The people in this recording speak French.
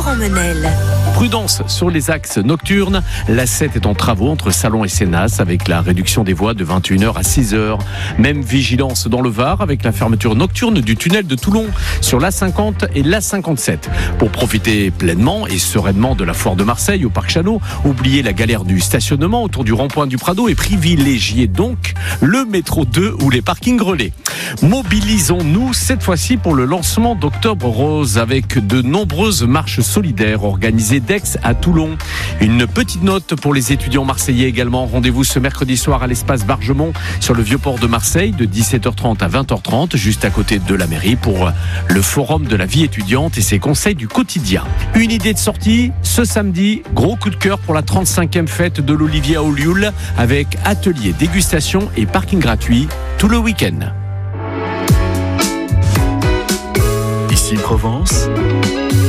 Emmenel. Prudence sur les axes nocturnes. L'A7 est en travaux entre Salon et Sénas avec la réduction des voies de 21h à 6h. Même vigilance dans le Var avec la fermeture nocturne du tunnel de Toulon sur l'A50 et l'A57. Pour profiter pleinement et sereinement de la foire de Marseille au Parc Chanot, oubliez la galère du stationnement autour du rond-point du Prado et privilégiez donc le métro 2 ou les parkings relais. Mobilisons-nous cette fois-ci pour le lancement d'Octobre Rose avec de nombreuses marches solidaires organisées d'Aix à Toulon. Une petite note pour les étudiants marseillais également. Rendez-vous ce mercredi soir à l'espace Bargemont sur le Vieux-Port de Marseille de 17h30 à 20h30 juste à côté de la mairie pour le forum de la vie étudiante et ses conseils du quotidien. Une idée de sortie ce samedi, gros coup de cœur pour la 35e fête de l'Olivier à Olioul avec atelier, dégustation et parking gratuit tout le week-end. Ici Provence.